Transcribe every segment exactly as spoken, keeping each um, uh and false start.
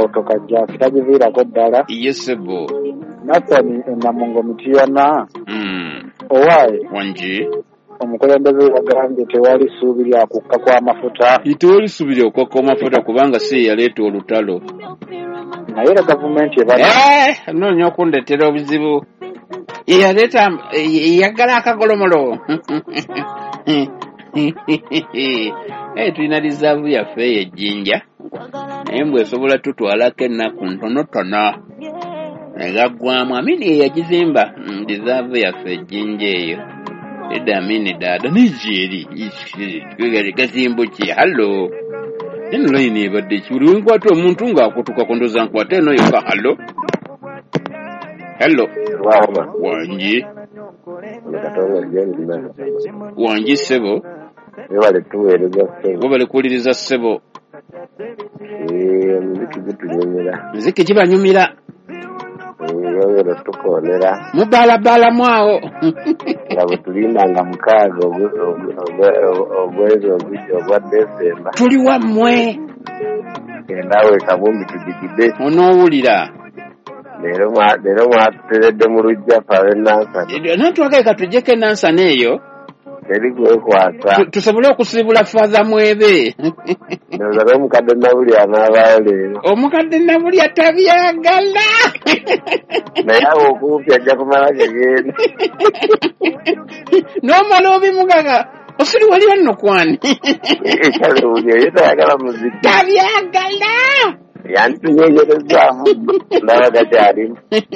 otoka ja kitajivira ko ddala. Yesebo. Natani namungo mitiyana. Mm. Owai. Wanji. Omukulembeze yagambye tewali ssuubi lya kukka kw'amafuta. Tewali ssuubi lya kukka kw'amafuta kubanga si yaleeta olutalo. Naye la gavumenti ebadde. Eh, noonya okundetera obuzibu. Yaleeta yagala akagolomolo. Eh, tulina rizaavu yaffe ey'ejjinja. Naye mbwe esobola tutwalako ennaku ntonotono. Egaggwamu Amini ye yagizimba rizaavu yaffe ejjinja eyo. Eda Amini dada nijeri twegale gazimbo ki hallo eno line ebadde ki buli wenkwata omuntu ng'akutuka kondoza nkwata eno yoka hallo hello wanji wanji sebo webale tuweereza ssebo webale kuwuliriza ssebo muziki gutunyumira muziki gibanyumira yongera tukoolera mubalabala mwawo nga bwe tulindanga mukaaga obwezi obwa Desemba tuli wammwe naawe kabumbi tugigide onoowulira leero mwatuteredde mu lujja pawe nansana natwagaye katujjeko enansana eyo teri kwekwasa tusobole okusiibula faaza mwebe ndoza n'omukadde nabuli anaabayo leero omukadde nabuli atabyagala naye awo okumpi ajja kumala gegenda n'omala obimugaga osiri wali wanno kwani kale buli oyo tayagala muziki tabyagala yantunyonyerezaamu ndaba gakyalimu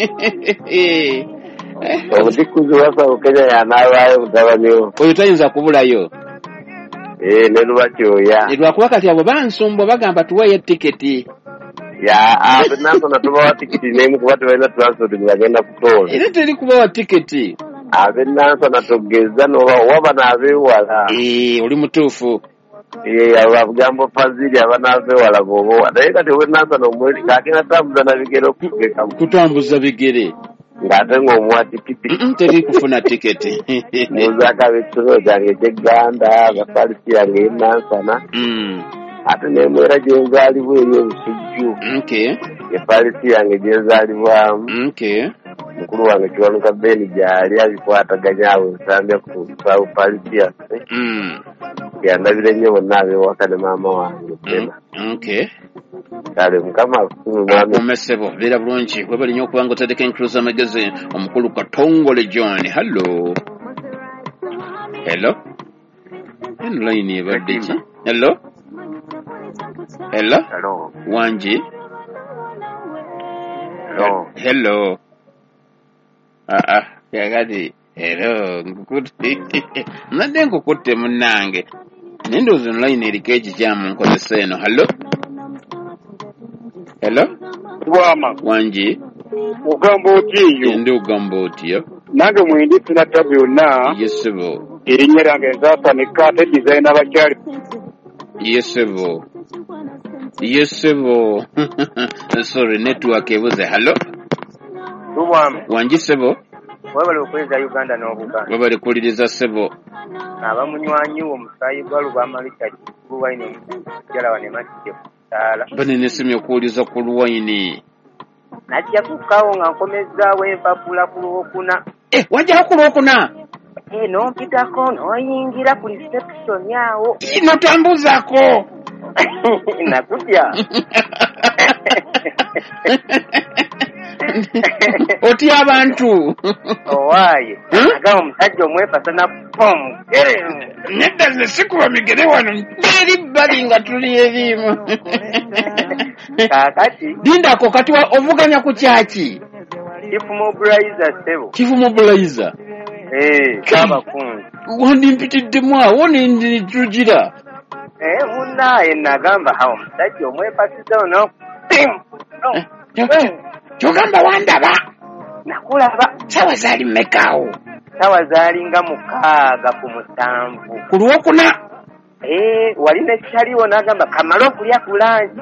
omutikuzi wasawo Kenya yanaabayo mutabaniwo oyo tayinza kubulayo ee ne lubakyoya lwakuba kati abo bansumbwa bagamba tuweeyo tiketi ya abe nansana tubawa tiketi n'emu kuba tebalina transport bagenda kutoola era teri kubawa tiketi abe nansana togeza waba n'abeewala ee oli mutuufu ee abagamba faziri aba n'abeewala bw'oba naye kati owe nansana omweri kaagenda tambuza na bigere okugekamu kutambuza bigere ng'ate ng'omuwa tikiti teri kufuna tiketi muzaako ekitolo kyange eky'egganda bafalisi yange y'enansana ate n'emwera gyenzaalibwa eri obusujju efalisi yange gyenzaalibwamu mukulu wange Kiwanuka Ben gyali abikwataganya awo nsambya ku falisi yaffe yandabira ennyo bonna ab'ewaka ne maama wange kale mukama akusume mwami omesebo beera bulungi webali nnyo okuba nga oteddeko enkuluza amagezi omukulu Katongole John hallo hello eno line ebadde ki hello hello wanji hello ah ah yakati hello nkukutte nadde nkukutte munnange nendooza eno line eriko ekikyamu nkozesa eno hallo hello Bwama wanji ugamba otiyo ndi ugamba otiyo nange mwindi sinata byonna yesebo erinnya lyange nzaasanika ate design abakyali yesebo yesebo sorry network ebuze hallo Bwama wanji sebo webale okweza Uganda n'Obuganda webale kuwuliriza sebo abamunywanyi omusaayi gwa Lubamalicha Luwaini omujjala wane makije kutaala banene simye okuwuliza ku Luwaini najja kukawo nga nkomezaawo empapula ku Lwokuna eh wajjawo ku Lwokuna eh n'ompitako n'oyingira ku reception awo notambuzaako nakutya oti abantu owaaye agamba omusajja omwepasa na pom nedda ze sikuba migere wano eri bbali nga tuli ebimu kaakati lindako kati ovuganya ku kyaki chifu mobilizer sebo chifu mobilizer eh kabakunzi wandimpitiddemu awo ninditugira eh munnaye nagamba hawo omusajja omwepasizawo no kyogamba wandaba nakulaba sawa zaali mmekaawo sawa zaalinga mukaaga ku musanvu ku Lwokuna eh wali nekyaliwo nagamba kamala okulya ku lanji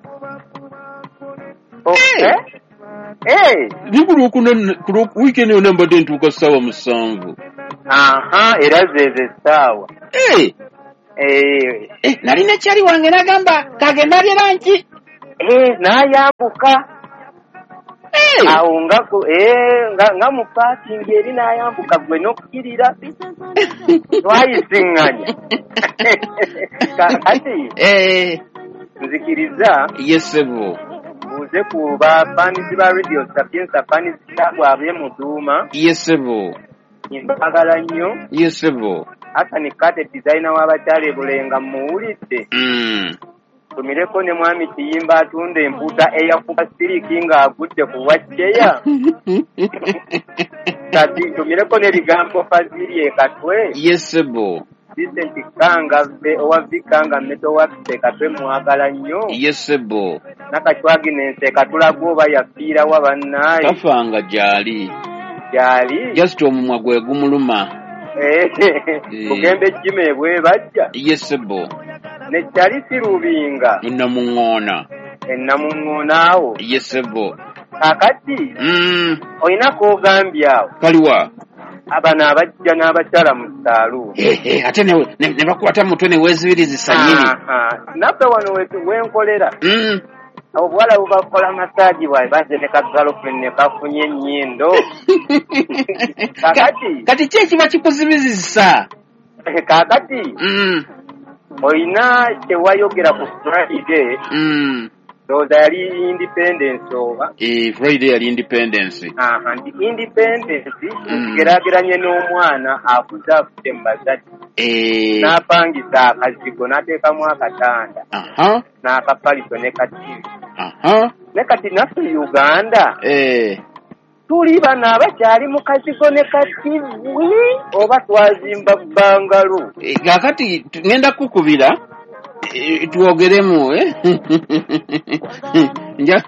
eh eh ni ku Lwokuna weekend yonna mbadde ntuuka ssaawa musanvu aha era zeeze ssaawa eh eh eh nali nekyali wange nagamba kagenda alye lanji eh n'ayambuka awo nga eh nga mu parking eri n'ayambuka gwe n'okkirira twayisinganya kati eh nzikiriza yesebo uze kuba fans ba radio Sapienza fans bwabye mu Duma yesebo mbagala nnyo yesebo Hassan Kate designer w'abakyala e Bulenga muwulidde mm tumireko ne mwami Kiyimba atunda empuuta eyakuba siriki nga agudde ku wajjeya kati tumireko n'ebigambo Fazili Ekatwe yesebo Vincent Kanga owa Vikanga Meto Works Ekatwe mwagala nnyo yesebo nakachwaginense katulaga oba yafiira wa bannaye kafanga gyali gyali just omumwa gwe gumuluma kugenda ejjime bwe bajja yesebo ne kyali sirubinga namuŋŋoona ennamuŋŋoonaawo yesebo kakati mm olina k'ogambye awo kaliwa abana abajja n'abakyala mu ssaaluuni ate ne bakwata mutwe ne weezibirizisa nnyini naffe wano wenkolera mm obuwala bubakola masaaji bwawe baze ne kagirlfriend ne kafunye ennyindo kakati kati ki ekiba kikuzibizisa kakati mm olina kyewayogera ku Friday mm ndowooza yali independence oba eh Friday yali independence aha ndi independence tugeraageranye n'omwana akuze afudde mu bazadde eh n'apangisa akazigo n'ateekamu akatanda aha n'akapaliso ne kativi aha ne kati naffe Uganda eh tuli bano abakyali mu kazigo ne kativi oba twazimba bbangalo kakati ngenda kukubira tuogeremu eh nja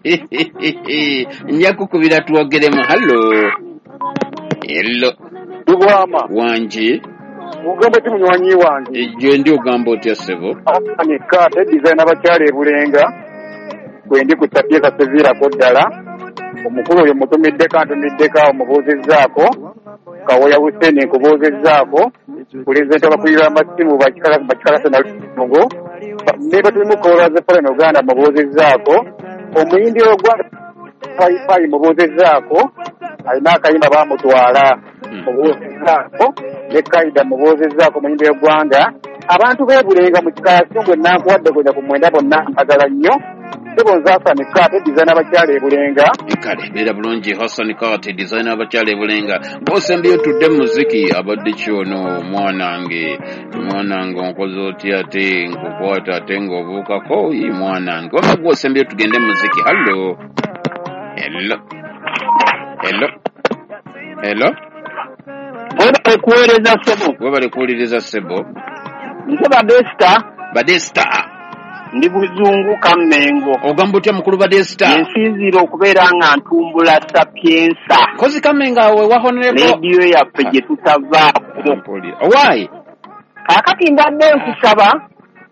nja kukubira tuogeremu hallo hello tubwama wanje ugamba ti munywanyi wange je ndi ogamba otya sebo ani kate designer abakyala e Bulenga kwendi ku Sapienza sevirako ddala omukulu oyo mutumiddeko antumiddeko omubuuzizzaako Kawoya Hussein nkubuuzizzaako pulezidenti abakulira amasimu bakikalasa nalugo ne batulimu kola ze Foreign Uganda mubuuzizzaako omuyimbi ogwa Wi-Fi mubuuzizzaako alina akayimba baamutwala mubuuzizzaako ne Kaida mubuuzizzaako omuyimbi ogwanga abantu b'e Bulenga mu kikala kyongwe nankuwadde kwenda ku mwenda bonna mpagala nnyo Sibonza Hassan Kate designer abakyala e Bulenga kale beera bulungi Hassan Kate designer abakyala e Bulenga bose mbiyo tudde muziki abadde kyono mwanange mwanange onkoze otya ate nkukwata ate ng'obuukako yi mwanange waba bose mbiyo tugende muziki hallo hello hello hello webale kuweereza sebo webale kuwuliriza sebo nze Badesta Badesta ndi Buzungu Kamengo ogamba otya mukulu Badesta ensinzira okubeera nga ntumbula Sapienza kozi Kamengo awe wahoneleko rediyo yaffe gye tutavaako why kaakati mbadde nkusaba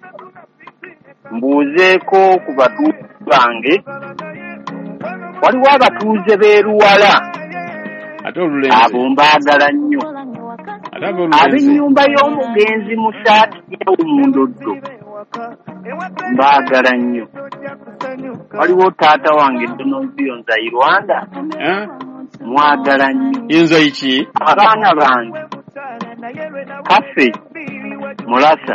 mbuuzeeko ku batuuze bange waliwo abatuuze b'eruwala abo mbaagala nnyo ab'ennyumba y'omugenzi mu saati y'omundoddo mbaagala nnyo waliwo taata wange Donozio Nzayi Rwanda mwagala nnyo Nzayi ki abaana bange Kafe Mulasa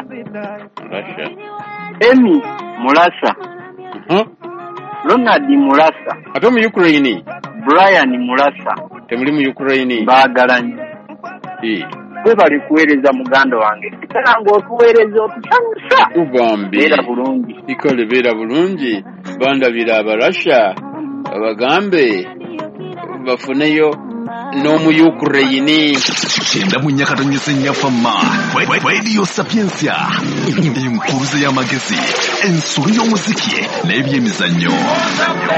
Emi Mulasa Ronald Mulasa ate mu Ukraine Brian Mulasa temuli mu Ukraine mbaagala nnyo bwe bali kuweereza muganda wange era ng'otuweereza otusanyusa ubambi beera bulungi ikale beera bulungi bandabira abarasha abagambe bafuneyo n'omu Ukraine kyenda mu nyakatonyesa ennyafamma Radio Sapienza enkuruze y'amagezi ensolo y'omuziki n'ebyemizannyo